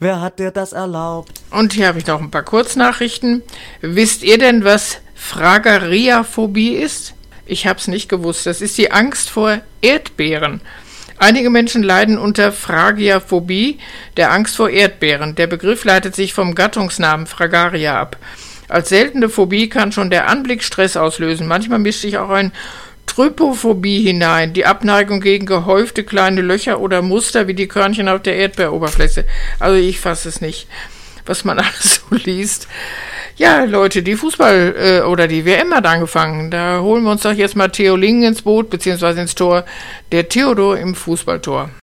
Wer hat dir das erlaubt? Und hier habe ich noch ein paar Kurznachrichten. Wisst ihr denn, was Fragariaphobie ist? Ich habe es nicht gewusst. Das ist die Angst vor Erdbeeren. Einige Menschen leiden unter Fragiaphobie, der Angst vor Erdbeeren. Der Begriff leitet sich vom Gattungsnamen Fragaria ab. Als seltene Phobie kann schon der Anblick Stress auslösen. Manchmal mischt sich auch ein Trypophobie hinein, die Abneigung gegen gehäufte kleine Löcher oder Muster wie die Körnchen auf der Erdbeeroberfläche. Also ich fasse es nicht, was man alles so liest. Ja, Leute, die Fußball oder die WM hat angefangen. Da holen wir uns doch jetzt mal Theo Lingen ins Boot, beziehungsweise ins Tor. Der Theodor im Fußballtor.